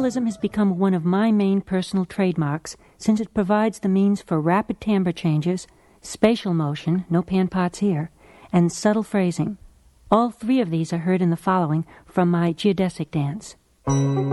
Minimalism has become one of my main personal trademarks since it provides the means for rapid timbre changes, spatial motion, no pan-pots here, and subtle phrasing. All three of these are heard in the following from my geodesic dance.